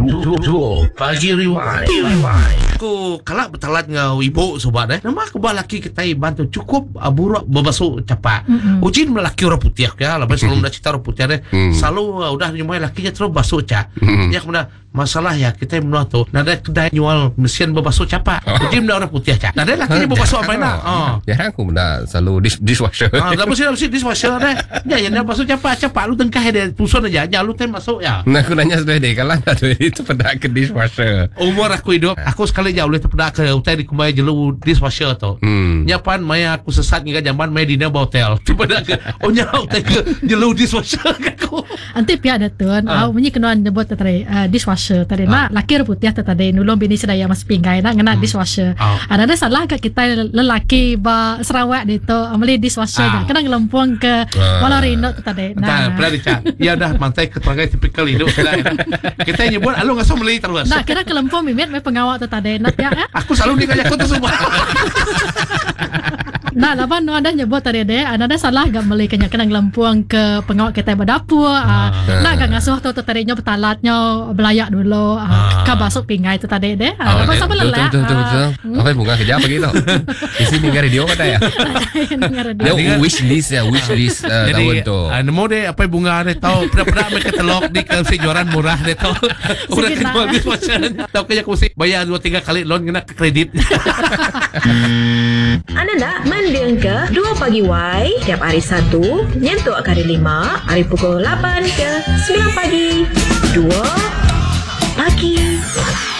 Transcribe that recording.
Pagi Rewind. Aku kalak bertalat ngau ibu sobat nama aku laki kita bantu cukup burak berbasuh cepat. Ujin melaki orang putih ya, lepas selalu nak cerita orang putih selalu udah nyumai lakinya terus basuh cak. Ya kemudian masalah ya kita menua tu nada kedai jual mesin berbasuh cepat. Ujin dah orang putih cak. Nada lakinya berbasuh apa nak? Ya aku dah selalu dishwasher. Tak mesti dishwasher deh. Ya yang basuh cepat lu tengkah dia tusun aja lu tem masuk ya. Nah aku nanya sudah deh kalau ada itu pada ke dishwasher. Umur aku hidup aku sekali jauh itu pada ke hotel di kumai jelu dishwasher tu. Nyapan maya aku sesat ngga jamban maya di hotel. Pada ke nya hotel ke jelu dishwasher aku. Anti pihak datun bunyi kenuan nyebut tadi dishwasher tadi nak laki putih tadi nulung bini sedaya mas pinggai nak ngena dishwasher. Ada salah ke kita lelaki ba Sarawak itu ameli dishwasher kena ngelempung ke Walarino tadi. Nah, pernah dicat. Ya dah mantai keterangan tipikal hidup kita nyebut alu ngasih beli terus. Nah, kira kelempung mimit me pengawak tu tadi nak ya. Aku selalu dikajak tu semua. Nah, lapan nu ada nyebut tadi deh, ada salah gak beli kena ngelempung ke pengawak kita berdapur. Nak gak ngasuh tu tadinya betalatnya belayak dulu. Ka basuk pingai tu tadi deh. Lepas apa lelah. Betul. Apa bunga kerja apa gitu? Di sini dengar radio kata ya. Dia wish list tahun tu. Nemu deh apa bunga deh tahu pernah mereka telok di kejuaran murah deh tahu. Udah kejual di pasarnya. Tahu kayak aku sih bayar 2-3 kali loan kena ke kredit. Anda nak mendengar ke 2 Pagi Y tiap hari Sabtu nyentuh hari 5 hari pukul 8 ke 9 pagi 2 Pagi